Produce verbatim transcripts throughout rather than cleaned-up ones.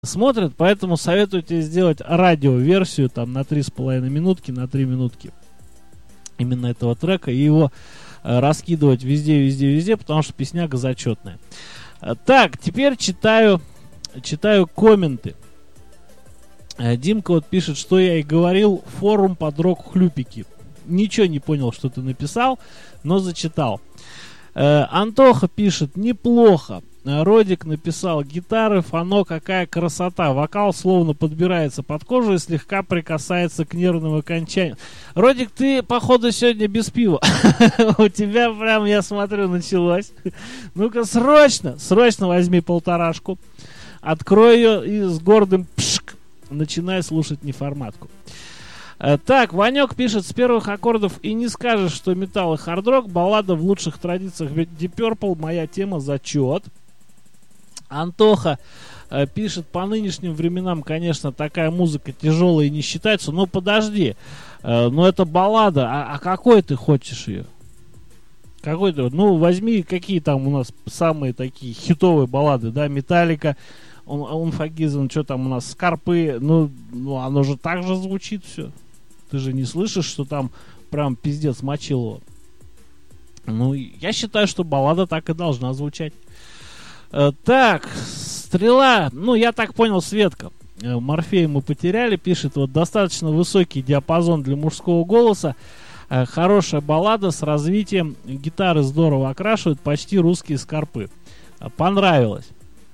смотрят, поэтому советую тебе сделать радиоверсию там на три с половиной минутки, на три минутки именно этого трека и его э, раскидывать везде, везде, везде, потому что песняга зачетная. Э, так, теперь читаю, читаю комменты. Э, Димка вот пишет, что я и говорил, форум под рок-хлюпики. Ничего не понял, что ты написал, но зачитал. Э, Антоха пишет, неплохо. Родик написал, гитары, фано, какая красота. Вокал словно подбирается под кожу и слегка прикасается к нервным окончаниям. Родик, ты, походу, сегодня без пива. У тебя прям, я смотрю, началось. Ну-ка, срочно, срочно возьми полторашку, открой ее и с гордым пшк начинай слушать неформатку. Так, Ванек пишет, с первых аккордов и не скажешь, что металл и хард-рок, баллада в лучших традициях Deep Purple, моя тема, зачет. Антоха э, пишет, по нынешним временам, конечно, такая музыка тяжелая и не считается, но подожди, э, но это баллада, а, а какой ты хочешь ее? Какой ты? Ну, возьми, какие там у нас самые такие хитовые баллады, да, Металлика, Unforgiven, что там у нас, Скорпы, ну, ну, оно же так же звучит все. Ты же не слышишь, что там прям пиздец Мочилова. Ну, я считаю, что баллада так и должна звучать. Так, Стрела, ну, я так понял, Светка. Морфея мы потеряли, пишет, вот, достаточно высокий диапазон для мужского голоса, хорошая баллада с развитием, гитары здорово окрашивают, почти русские скорпы. Понравилось.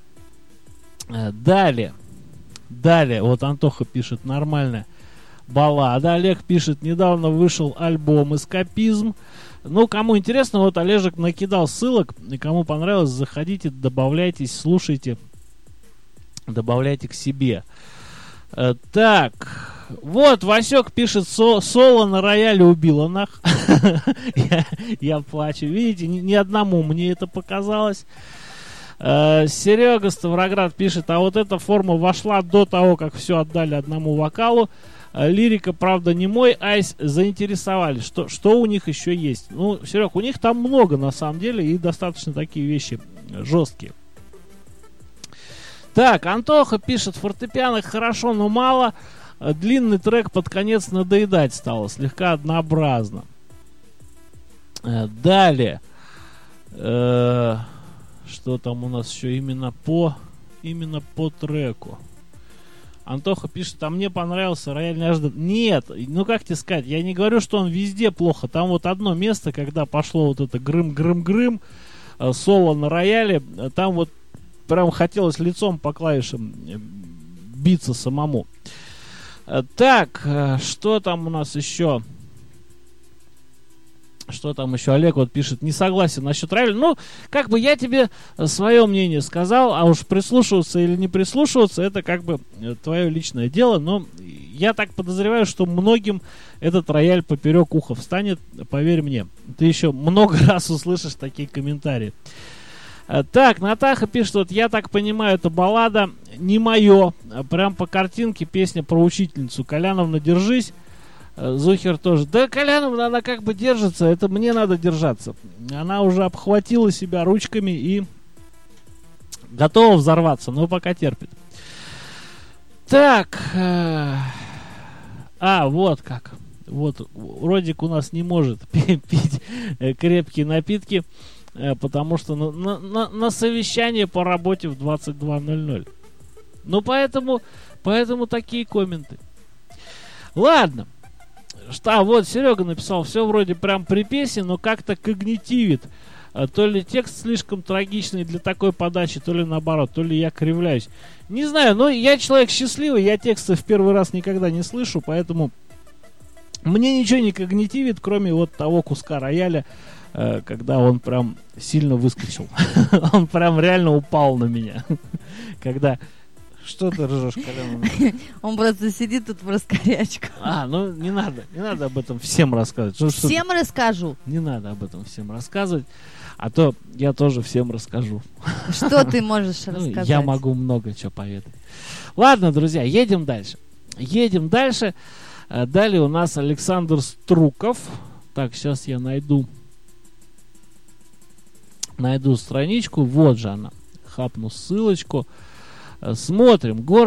Далее, далее, вот Антоха пишет, нормальная баллада. Олег пишет, недавно вышел альбом «Эскапизм». Ну, кому интересно, вот Олежек накидал ссылок, и кому понравилось, заходите, добавляйтесь, слушайте, добавляйте к себе. Э, так, вот Васек пишет, со, соло на рояле убило нах. я, я плачу, видите, ни, ни одному мне это показалось. Э, Серега Ставроград пишет, а вот эта форма вошла до того, как все отдали одному вокалу. Лирика, правда, не мой, айс, заинтересовали. Что, что у них еще есть? Ну, Серег, у них там много, на самом деле, и достаточно такие вещи жесткие. Так, Антоха пишет, фортепиано хорошо, но мало. Длинный трек под конец надоедать стало, слегка однообразно. Далее. Э, что там у нас еще именно по, именно по треку? Антоха пишет, а мне понравился рояль неожиданно. Нет, ну как тебе сказать, я не говорю, что он везде плохо. Там вот одно место, когда пошло вот это грым-грым-грым, э, соло на рояле, там вот прям хотелось лицом по клавишам биться самому. Э, так, э, что там у нас еще? Что там еще? Олег вот пишет, не согласен насчет рояля. Ну, как бы я тебе свое мнение сказал, а уж прислушиваться или не прислушиваться, это как бы твое личное дело. Но я так подозреваю, что многим этот рояль поперек уха встанет, поверь мне. Ты еще много раз услышишь такие комментарии. Так, Натаха пишет, вот я так понимаю, это баллада не мое. Прям по картинке песня про учительницу. Коляновна, держись. Зухер тоже. Да, Коляновна, она как бы держится, это мне надо держаться. Она уже обхватила себя ручками и готова взорваться, но пока терпит. Так. Э, а, вот как. Вот, Родик у нас не может пить крепкие напитки, потому что на, на, на совещание по работе в двадцать два ноль ноль. Ну, поэтому, поэтому такие комменты. Ладно. Что, а вот Серега написал, все вроде прям при песне, но как-то когнитивит. То ли текст слишком трагичный для такой подачи, то ли наоборот, то ли я кривляюсь. Не знаю, но я человек счастливый, я тексты в первый раз никогда не слышу, поэтому мне ничего не когнитивит, кроме вот того куска рояля, когда он прям сильно выскочил. Он прям реально упал на меня. Когда... Что ты ржешь, Колян? Он просто сидит тут в раскорячку. А, ну не надо, не надо об этом всем рассказывать. Что, всем что... расскажу. Не надо об этом всем рассказывать, а то я тоже всем расскажу. Что ты можешь ну, рассказать? Я могу много чего поведать. Ладно, друзья, едем дальше. Едем дальше. Далее у нас Александр Струков. Так, сейчас я найду найду страничку. Вот же она. Хапну ссылочку. Э, Смотрим. Город